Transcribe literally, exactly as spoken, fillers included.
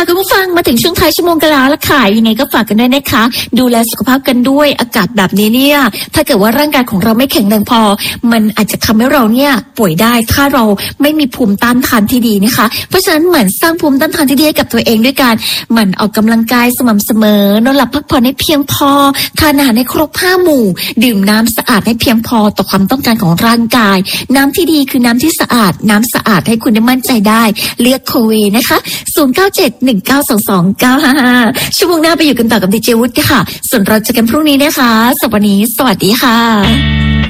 คุณผู้ฟังมาถึงช่วงท้ายชั่วโมงกันแล้วละค่ะยังไงก็ฝากกันด้วยนะคะดูแลสุขภาพกันด้วยอากาศแบบนี้เนี่ยถ้าเกิดว่าร่างกายของเราไม่แข็งแรงพอมันอาจจะทำให้เราเนี่ยป่วยได้ถ้าเราไม่มีภูมิต้านทานที่ดีนะคะเพราะฉะนั้นเหมือนสร้างภูมิต้านทานที่ดีให้กับตัวเองด้วยการหมั่นออกกำลังกายสม่ำเสมอนอนหลับพักผ่อนให้เพียงพอทานอาหารให้ครบห้าหมู่ดื่มน้ำสะอาดให้เพียงพอต่อความต้องการของร่างกายน้ำที่ดีคือน้ำที่สะอาดน้ำสะอาดให้คุณได้มั่นใจได้เลือกโคเวนะคะศูนย์ เก้า เจ็ด หนึ่ง เก้า สอง สอง เก้า ห้า ห้าชั่วโมงหน้าไปอยู่กันต่อกับดีเจวุฒิค่ะส่วนเราเจอกันพรุ่งนี้นะคะสำหรับวันนี้สวัสดีค่ะ